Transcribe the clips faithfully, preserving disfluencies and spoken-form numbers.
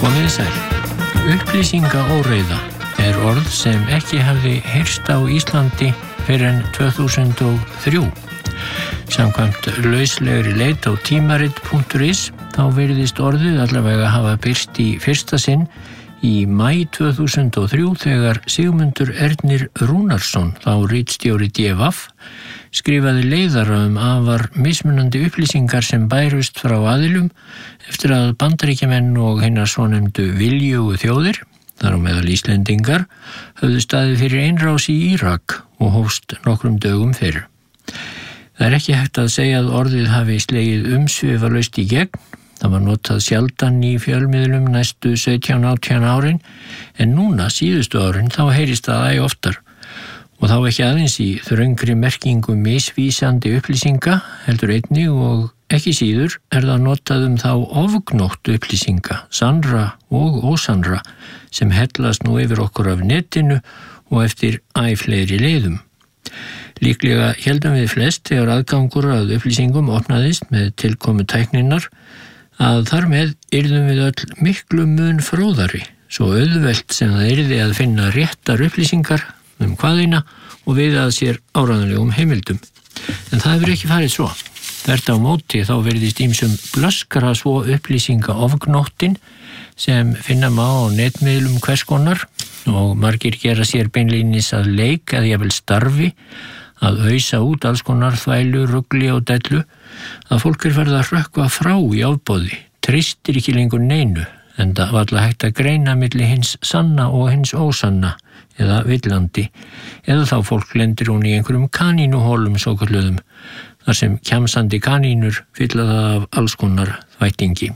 Komið sæl. Upplýsingaóreiða er orð sem ekki hafði heyrst á Íslandi fyrir en tvö þúsund og þrjú. Samkvæmt lauslegri leit á tímarit punktur is þá virðist orðið allavega hafa birst í fyrsta sinn í maí tvö þúsund og þrjú þegar Sigmundur Ernir Rúnarsson, þá ritstjóri D V af, skrifaði leiðara um afar mismunandi upplýsingar sem bærust frá aðilum eftir að Bandaríkjamenn og hinar svonefndu viljugu þjóðir, þar á meðal Íslendingar, höfðu staðið fyrir innrás í Írak og hófst nokkrum dögum fyrr. Það er ekki hægt að segja að orðið hafi slegið umsvifalaust í gegn. Það var notað sjaldan í fjölmiðlum næstu sautján átján árin, en núna síðustu árin þá heyrist það æ oftar. Og þá ekki aðeins í þröngri merkingu misvísandi upplýsinga, heldur einnig og ekki síður er það notað um þá ofgnótt upplýsinga, sannra og ósannra, sem hellast nú yfir okkur af netinu og eftir æ fleiri leiðum. Líklega héldum við flest þegar aðgangur að upplýsingum opnaðist með tilkomu tækninnar að þar með yrðum við öll miklu mun fróðari, svo auðvelt sem það yrði að finna réttar upplýsingar um hvaðina og við að sér áræðanlegum heimildum. En það hefur ekki farið svo. Þvert á móti þá virðist ýmsum blöskra svo upplýsinga ofgnóttin sem finna má á netmiðlum hvers konar og margir gera sér beinlínis að leik eða jafnvel starfi að ausa út alls konar þvælu, rugli og dellu, að fólk er farið að hrökkva frá í ofboði, treystir ekki lengur neinu, en það var alltaf hægt að greina milli hins sanna og hins ósanna, eða villandi, eða þá fólk lendir hún í einhverjum kanínuhólum svokölluðum, þar sem kjamsandi kanínur fylla það af alls konar þvættingi.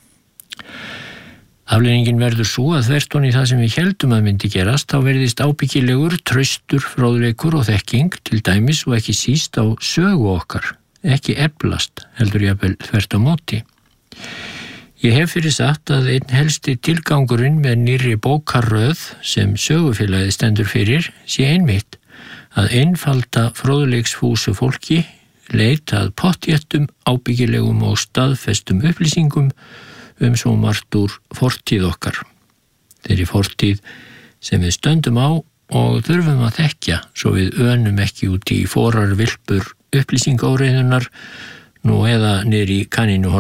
Afleiðingin verður svo að þvert ofan í það sem við héldum að myndi gerast, þá verðist ábyggilegur, traustur, fróðleikur og þekking, til dæmis og ekki síst á sögu okkar, ekki eflast, heldur jafnvel þvert á móti. Ég hef fyrir sagt að einn helsti tilgangurinn með nýrri bókarröð sem sögufélagið stendur fyrir sé einmitt að einfalda fróðleiksfúsu fólki leit að pottjéttum, ábyggilegum og staðfestum upplýsingum um svo margt úr fortíð okkar. Þeirri fortíð sem við stöndum á og þurfum að þekkja svo við önum ekki út í forarvilpur upplýsingaóreiðunar nú eða niður í kanínuhólf